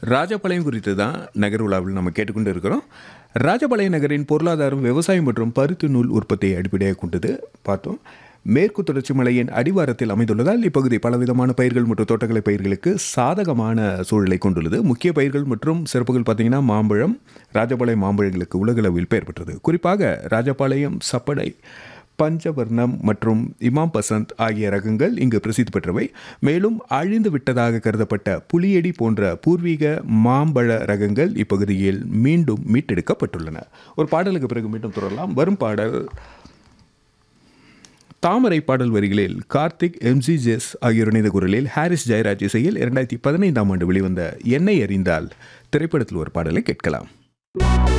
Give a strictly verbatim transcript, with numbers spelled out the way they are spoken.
ராஜபாளையம் குறித்து தான் நகர் உலாவில் நம்ம கேட்டுக்கொண்டு இருக்கிறோம். ராஜபாளையம் நகரின் பொருளாதாரம் விவசாயம் மற்றும் பருத்தி நூல் உற்பத்தியை அடிப்படையாக கொண்டது பார்த்தோம். மேற்கு தொடர்ச்சி மலையின் அடிவாரத்தில் அமைந்துள்ளதால் இப்பகுதி பலவிதமான பயிர்கள் மற்றும் தோட்டக்கலை பயிர்களுக்கு சாதகமான சூழலை கொண்டுள்ளது. முக்கிய பயிர்கள் மற்றும் சிறப்புகள் பார்த்தீங்கன்னா மாம்பழம். ராஜபாளையம் மாம்பழங்களுக்கு உலகளவில் பெயர் பெற்றது. குறிப்பாக ராஜபாளையம் சப்படை, பஞ்சவர்ணம் மற்றும் இமாம் பசந்த் ஆகிய ரகங்கள் இங்கு பிரசித்தி பெற்றவை. மேலும் அழிந்து விட்டதாக கருதப்பட்ட புலியடி போன்ற பூர்வீக மாம்பழ ரகங்கள் இப்பகுதியில் மீண்டும் மீட்டெடுக்கப்பட்டுள்ளன. ஒரு பாடலுக்கு பிறகு மீண்டும் தொடரலாம். வரும் பாடல் தாமரை பாடல் வரிகளில் கார்த்திக், எம்ஜி ஜெஸ் ஆகியோர் இணைந்த குரலில் ஹாரிஸ் ஜெயராஜ் இசையில் இரண்டாயிரத்தி பதினைந்தாம் ஆண்டு வெளிவந்த என்னை அறிந்தால் திரைப்படத்தில் ஒரு பாடலை கேட்கலாம்.